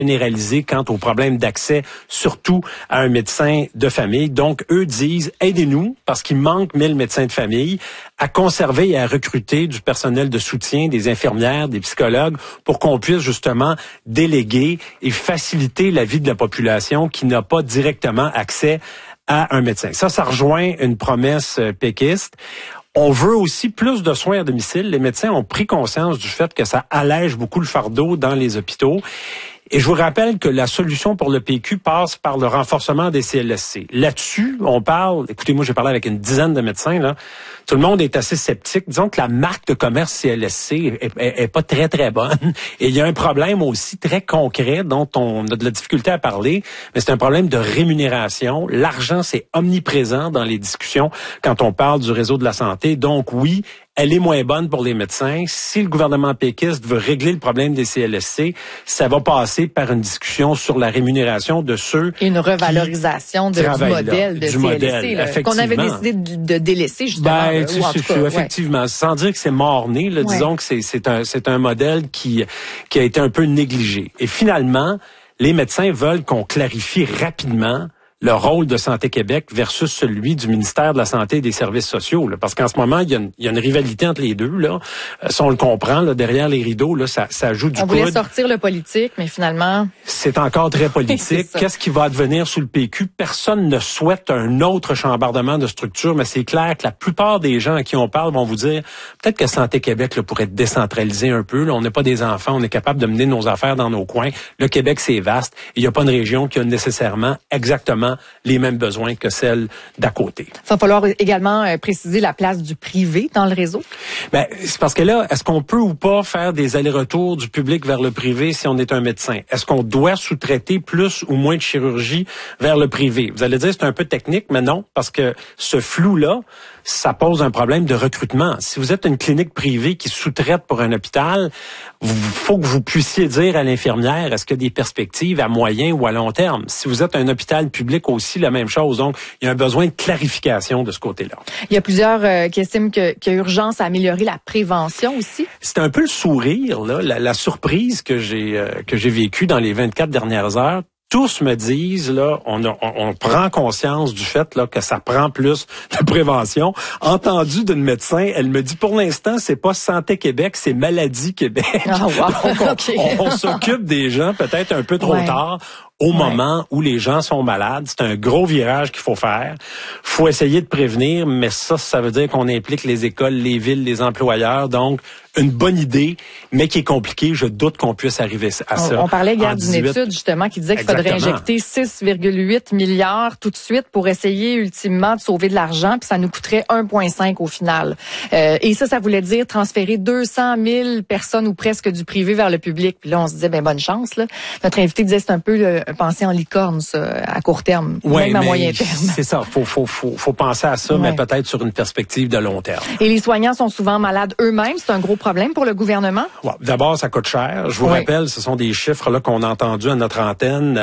généralisée quant au problème d'accès, surtout à un médecin de famille. Donc, eux disent, aidez-nous, parce qu'il manque 1000 médecins de famille, à conserver et à recruter du personnel de soutien, des infirmières, des psychologues, pour qu'on puisse justement déléguer et faciliter la vie de la population qui n'a pas directement accès à un médecin. Ça rejoint une promesse péquiste. On veut aussi plus de soins à domicile. Les médecins ont pris conscience du fait que ça allège beaucoup le fardeau dans les hôpitaux. Et je vous rappelle que la solution pour le PQ passe par le renforcement des CLSC. Là-dessus, on parle, écoutez, moi j'ai parlé avec une dizaine de médecins, là. Tout le monde est assez sceptique. Disons que la marque de commerce CLSC est pas très, très bonne. Et il y a un problème aussi très concret dont on a de la difficulté à parler, mais c'est un problème de rémunération. L'argent, c'est omniprésent dans les discussions quand on parle du réseau de la santé. Donc oui, elle est moins bonne pour les médecins. Si le gouvernement péquiste veut régler le problème des CLSC, ça va passer par une discussion sur la rémunération de ceux et une revalorisation du modèle de CLSC qu'on avait décidé de délaisser justement. Effectivement, sans dire que c'est mort-né, disons que c'est un modèle qui a été un peu négligé. Et finalement, les médecins veulent qu'on clarifie rapidement le rôle de Santé Québec versus celui du ministère de la Santé et des Services sociaux. Là, parce qu'en ce moment, il y a une rivalité entre les deux. Là. Si on le comprend, là, derrière les rideaux, là, ça joue du coude. On voulait sortir le politique, mais finalement... C'est encore très politique. Qu'est-ce qui va advenir sous le PQ? Personne ne souhaite un autre chambardement de structure, mais c'est clair que la plupart des gens à qui on parle vont vous dire peut-être que Santé Québec là, pourrait être décentralisé un peu. Là, on n'est pas des enfants, on est capable de mener nos affaires dans nos coins. Le Québec, c'est vaste. Il n'y a pas une région qui a nécessairement exactement les mêmes besoins que celle d'à côté. Ça va falloir également préciser la place du privé dans le réseau? Ben, c'est parce que là, est-ce qu'on peut ou pas faire des allers-retours du public vers le privé si on est un médecin? Est-ce qu'on doit sous-traiter plus ou moins de chirurgie vers le privé? Vous allez dire c'est un peu technique, mais non, parce que ce flou-là, ça pose un problème de recrutement. Si vous êtes une clinique privée qui sous-traite pour un hôpital, faut que vous puissiez dire à l'infirmière, est-ce qu'il y a des perspectives à moyen ou à long terme? Si vous êtes un hôpital public aussi, la même chose. Donc, il y a un besoin de clarification de ce côté-là. Il y a plusieurs qui estiment qu'il y a urgence à améliorer la prévention aussi. C'est un peu le sourire, là, la surprise que j'ai vécue dans les 24 dernières heures. Tous me disent, là, on prend conscience du fait là que ça prend plus de prévention. Entendu d'une médecin, elle me dit, pour l'instant, c'est pas Santé Québec, c'est Maladie Québec. Oh, wow. Donc, on s'occupe des gens peut-être un peu trop tard. Au moment où les gens sont malades, c'est un gros virage qu'il faut faire. Faut essayer de prévenir, mais ça veut dire qu'on implique les écoles, les villes, les employeurs. Donc, une bonne idée, mais qui est compliquée. Je doute qu'on puisse arriver à ça. On parlait hier d'une étude, justement, qui disait qu'il faudrait injecter 6,8 milliards tout de suite pour essayer, ultimement, de sauver de l'argent, puis ça nous coûterait 1,5 au final. Et ça voulait dire transférer 200 000 personnes ou presque du privé vers le public. Puis là, on se disait, bonne chance, là. Notre invité disait, c'est un peu penser en licorne, ça, à court terme, même à moyen terme. C'est ça, faut penser à ça, mais peut-être sur une perspective de long terme. Et les soignants sont souvent malades eux-mêmes, c'est un gros problème pour le gouvernement? Ouais, d'abord, ça coûte cher. Je vous rappelle, ce sont des chiffres là qu'on a entendus à notre antenne,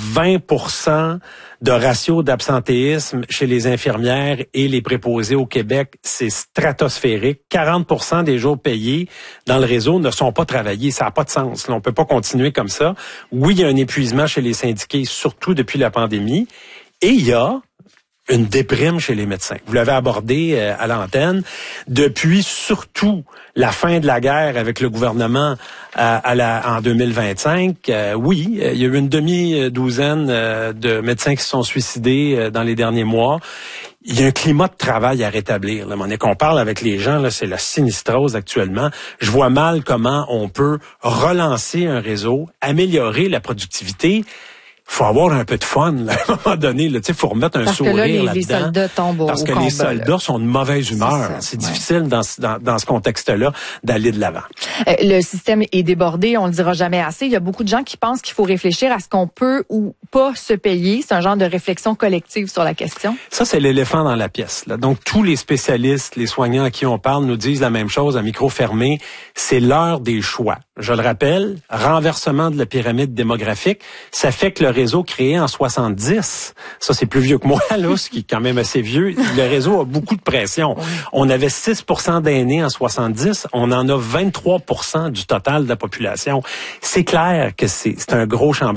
20% de ratio d'absentéisme chez les infirmières et les préposés au Québec, c'est stratosphérique. 40% des jours payés dans le réseau ne sont pas travaillés. Ça n'a pas de sens. Là, on peut pas continuer comme ça. Oui, il y a un épuisement chez les syndiqués, surtout depuis la pandémie. Et il y a une déprime chez les médecins. Vous l'avez abordé à l'antenne. Depuis surtout la fin de la guerre avec le gouvernement en 2025, oui, il y a eu une demi-douzaine de médecins qui se sont suicidés dans les derniers mois. Il y a un climat de travail à rétablir. Là, qu'on parle avec les gens, là, c'est la sinistrose actuellement. Je vois mal comment on peut relancer un réseau, améliorer la productivité. Faut avoir un peu de fun, là, à un moment donné. Là, faut remettre un sourire là-dedans. Parce que les soldats tombent au combat. Parce que les soldats sont de mauvaise humeur. C'est difficile dans ce contexte-là d'aller de l'avant. Le système est débordé, on le dira jamais assez. Il y a beaucoup de gens qui pensent qu'il faut réfléchir à ce qu'on peut ou pas se payer. C'est un genre de réflexion collective sur la question. Ça, c'est l'éléphant dans la pièce. Là. Donc, tous les spécialistes, les soignants à qui on parle nous disent la même chose à micro fermé. C'est l'heure des choix. je le rappelle, renversement de la pyramide démographique, ça fait que le réseau créé en 70, ça c'est plus vieux que moi, là, ce qui est quand même assez vieux, le réseau a beaucoup de pression. On avait 6% d'aînés en 70, on en a 23% du total de la population. C'est clair que c'est un gros chambardement.